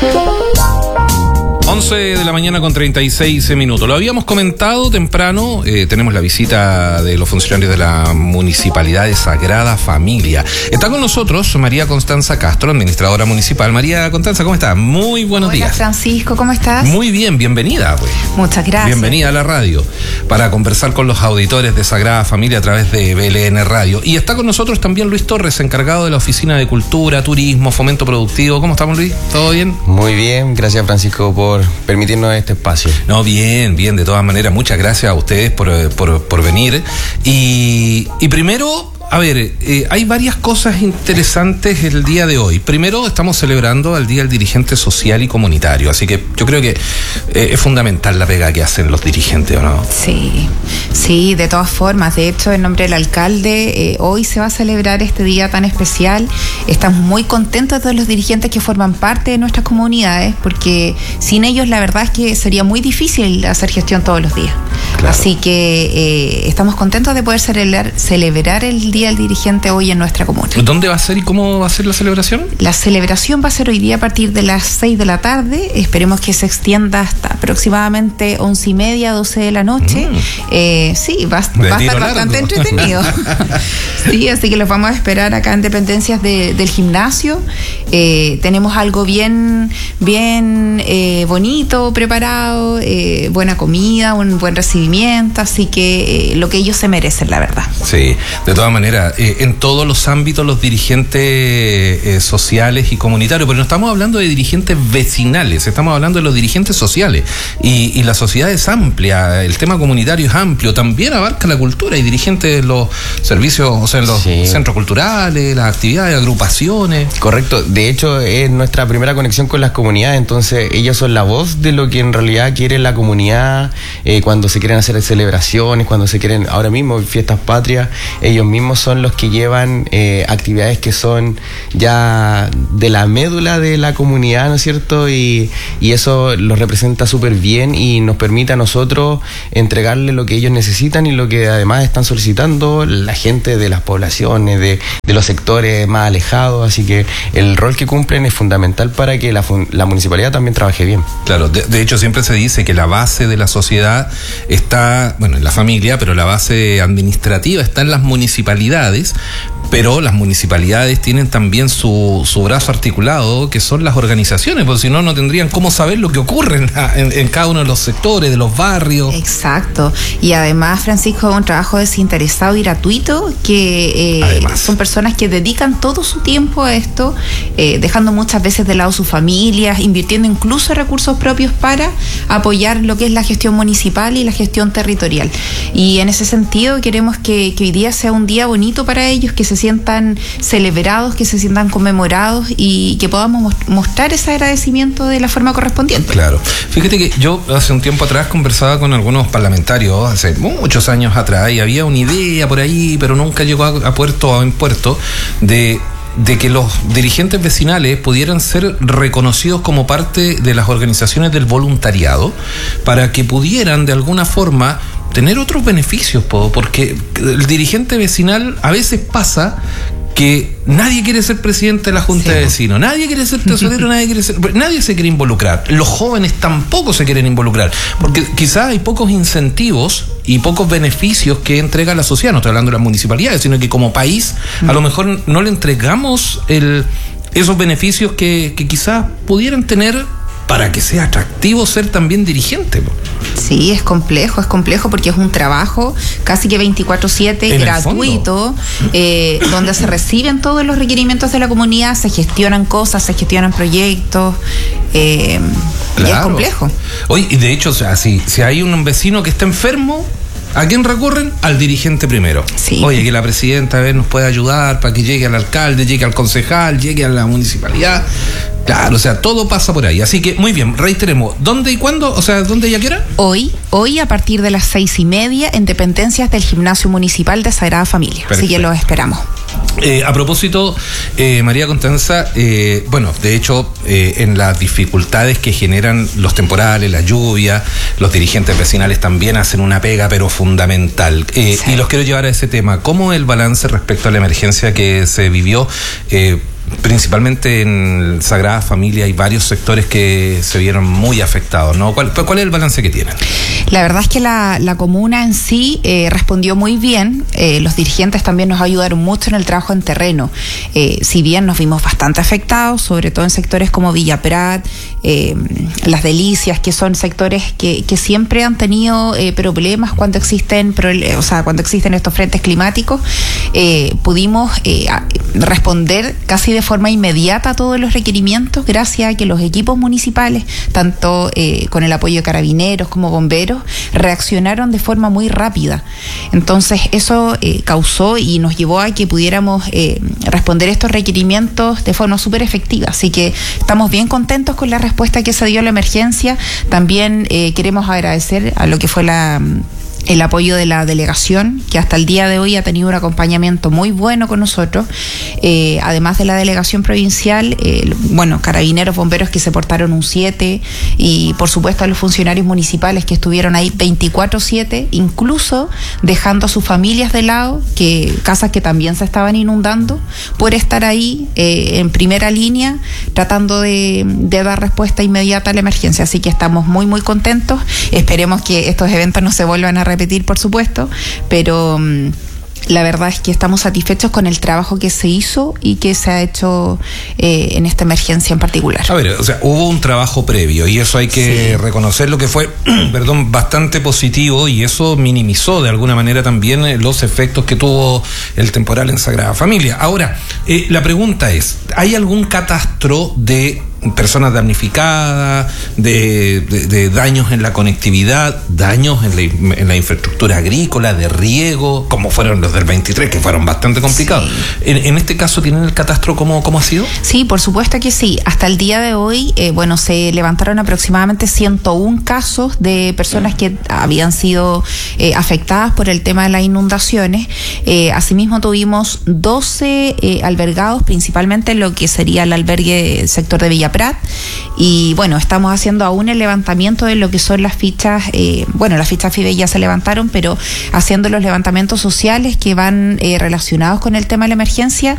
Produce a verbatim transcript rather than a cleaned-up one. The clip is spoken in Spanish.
once de la mañana con treinta y seis minutos. Lo habíamos comentado temprano, eh, tenemos la visita de los funcionarios de la Municipalidad de Sagrada Familia. Está con nosotros María Constanza Castro, administradora municipal. María Constanza, ¿cómo estás? Muy buenos Hola, días. Francisco, ¿cómo estás? Muy bien, bienvenida. Pues. Muchas gracias. Bienvenida a la radio para conversar con los auditores de Sagrada Familia a través de B L N Radio. Y está con nosotros también Luis Torres, encargado de la Oficina de Cultura, Turismo, Fomento Productivo. ¿Cómo estamos, Luis? ¿Todo bien? Muy bien, gracias, Francisco, por permitirnos este espacio. No, bien, bien, de todas maneras, muchas gracias a ustedes por, por, por venir. Y, y primero, a ver, eh, hay varias cosas interesantes el día de hoy. Primero, estamos celebrando el Día del Dirigente Social y Comunitario, así que yo creo que eh, es fundamental la pega que hacen los dirigentes, ¿o no? Sí, sí, de todas formas. De hecho, en nombre del alcalde, eh, hoy se va a celebrar este día tan especial. Estamos muy contentos de todos los dirigentes que forman parte de nuestras comunidades, porque sin ellos la verdad es que sería muy difícil hacer gestión todos los días. Claro. Así que eh, estamos contentos de poder celebrar, celebrar el Día del Dirigente hoy en nuestra comuna. ¿Dónde va a ser y cómo va a ser la celebración? La celebración va a ser hoy día a partir de las seis de la tarde. Esperemos que se extienda hasta aproximadamente once y media, doce de la noche. Mm. Eh, sí, va, va a estar bastante entretenido. Sí, así que los vamos a esperar acá en dependencias de, del gimnasio. Eh, tenemos algo bien, bien eh, bonito preparado, eh, buena comida, un buen recibimiento, así que eh, lo que ellos se merecen, la verdad. Sí, de todas maneras, eh, en todos los ámbitos los dirigentes eh, sociales y comunitarios, pero no estamos hablando de dirigentes vecinales, estamos hablando de los dirigentes sociales y, y la sociedad es amplia, el tema comunitario es amplio, también abarca la cultura y dirigentes de los servicios, o sea, en los sí. centros culturales, las actividades, agrupaciones. Correcto, de hecho es nuestra primera conexión con las comunidades, entonces ellos son la voz de lo que en realidad quiere la comunidad, eh, cuando se quieren hacer celebraciones, cuando se quieren, ahora mismo fiestas patrias, ellos mismos son los que llevan eh, actividades que son ya de la médula de la comunidad, ¿no es cierto? Y, y eso los representa súper bien y nos permite a nosotros entregarle lo que ellos necesitan y lo que además están solicitando la gente de las poblaciones, de, de los sectores más alejados, así que el rol que cumplen es fundamental para que la, la municipalidad también trabaje bien. Claro, de, de hecho siempre se dice que la base de la sociedad está, bueno, en la familia, pero la base administrativa está en las municipalidades, pero las municipalidades tienen también su, su brazo articulado, que son las organizaciones, porque si no, no tendrían cómo saber lo que ocurre en, en, en cada uno de los sectores, de los barrios. Exacto, y además, Francisco, es un trabajo desinteresado y gratuito, que eh, son personas que dedican todo su tiempo a esto, eh, dejando muchas veces de lado sus familias, invirtiendo incluso recursos propios para apoyar lo que es la gestión municipal y la gestión territorial. Y en ese sentido queremos que, que hoy día sea un día bonito para ellos, que se sientan celebrados, que se sientan conmemorados y que podamos mostrar ese agradecimiento de la forma correspondiente. Claro. Fíjate que yo hace un tiempo atrás conversaba con algunos parlamentarios, hace muchos años atrás, y había una idea por ahí, pero nunca llegó a, a puerto o en puerto, de de que los dirigentes vecinales pudieran ser reconocidos como parte de las organizaciones del voluntariado, para que pudieran de alguna forma tener otros beneficios, porque el dirigente vecinal a veces pasa que nadie quiere ser presidente de la Junta sí. de Vecinos, nadie quiere ser tesorero, nadie quiere ser, nadie se quiere involucrar, los jóvenes tampoco se quieren involucrar, porque quizás hay pocos incentivos y pocos beneficios que entrega la sociedad, no estoy hablando de las municipalidades, sino que como país a lo mejor no le entregamos el, esos beneficios que, que quizás pudieran tener para que sea atractivo ser también dirigente. Sí, es complejo, es complejo porque es un trabajo casi que veinticuatro siete, gratuito, eh, donde se reciben todos los requerimientos de la comunidad, se gestionan cosas, se gestionan proyectos, eh, claro. Y es complejo. Oye, y de hecho, o sea, si, si hay un vecino que está enfermo, ¿a quién recurren? Al dirigente primero. Sí. Oye, que la presidenta a ver, nos puede ayudar para que llegue al alcalde, llegue al concejal, llegue a la municipalidad. Claro, o sea, todo pasa por ahí. Así que, muy bien, reiteremos. ¿Dónde y cuándo? O sea, ¿dónde y a qué hora? Hoy, hoy a partir de las seis y media en dependencias del Gimnasio Municipal de Sagrada Familia. Perfecto. Así que los esperamos. Eh, a propósito, eh, María Constanza, eh, bueno, de hecho, eh, en las dificultades que generan los temporales, la lluvia, los dirigentes vecinales también hacen una pega, pero fundamental. Eh, sí. Y los quiero llevar a ese tema. ¿Cómo el balance respecto a la emergencia que se vivió? Eh, principalmente en Sagrada Familia hay varios sectores que se vieron muy afectados, ¿no? ¿Cuál, cuál es el balance que tienen? La verdad es que la, la comuna en sí eh, respondió muy bien. Eh, los dirigentes también nos ayudaron mucho en el trabajo en terreno. Eh, si bien nos vimos bastante afectados, sobre todo en sectores como Villa Prat, eh, Las Delicias, que son sectores que, que siempre han tenido eh, problemas cuando existen, o sea, cuando existen estos frentes climáticos, eh, pudimos eh, responder casi de forma inmediata a todos los requerimientos gracias a que los equipos municipales, tanto eh, con el apoyo de carabineros como bomberos, reaccionaron de forma muy rápida. Entonces eso eh, causó y nos llevó a que pudiéramos eh, responder estos requerimientos de forma súper efectiva. Así que estamos bien contentos con la respuesta que se dio a la emergencia. También eh, queremos agradecer a lo que fue la... el apoyo de la delegación, que hasta el día de hoy ha tenido un acompañamiento muy bueno con nosotros, eh, además de la delegación provincial, eh, bueno, carabineros, bomberos que se portaron un siete, y por supuesto a los funcionarios municipales que estuvieron ahí veinticuatro siete, incluso dejando a sus familias de lado, que casas que también se estaban inundando, por estar ahí eh, en primera línea, tratando de, de dar respuesta inmediata a la emergencia. Así que estamos muy muy contentos, esperemos que estos eventos no se vuelvan a repetir, por supuesto, pero um, la verdad es que estamos satisfechos con el trabajo que se hizo y que se ha hecho eh, en esta emergencia en particular. A ver, o sea, hubo un trabajo previo y eso hay que sí. reconocerlo, que fue, perdón, bastante positivo, y eso minimizó de alguna manera también eh, los efectos que tuvo el temporal en Sagrada Familia. Ahora, eh, la pregunta es, ¿hay algún catastro de personas damnificadas, de, de, de daños en la conectividad, daños en la, en la infraestructura agrícola, de riego, como fueron los del veintitrés, que fueron bastante complicados? Sí. En, en este caso, ¿tienen el catastro cómo, cómo ha sido? Sí, por supuesto que sí. Hasta el día de hoy, eh, bueno, se levantaron aproximadamente ciento uno casos de personas que habían sido eh, afectadas por el tema de las inundaciones. Eh, asimismo, tuvimos doce eh, albergados, principalmente en lo que sería el albergue el sector de Villa Prat, y bueno, estamos haciendo aún el levantamiento de lo que son las fichas, eh, bueno, las fichas FIDE ya se levantaron, pero haciendo los levantamientos sociales que van eh, relacionados con el tema de la emergencia,